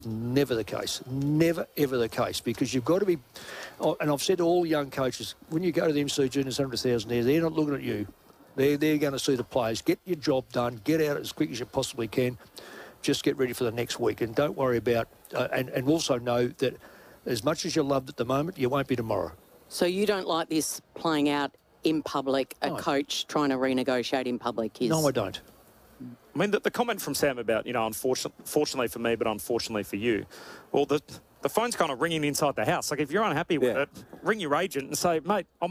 Never the case. Never, ever the case, because you've got to be, and I've said to all young coaches, when you go to the MC Juniors 100,000 there, they're not looking at you. They're going to see the players. Get your job done. Get out as quick as you possibly can. Just get ready for the next week, and don't worry about, and also know that as much as you're loved at the moment, you won't be tomorrow. So you don't like this playing out in public, a coach trying to renegotiate in public? No, I don't. I mean, the comment from Sam about, unfortunately for me, but unfortunately for you. Well, the phone's kind of ringing inside the house. Like, if you're unhappy with it, ring your agent and say, mate, I'm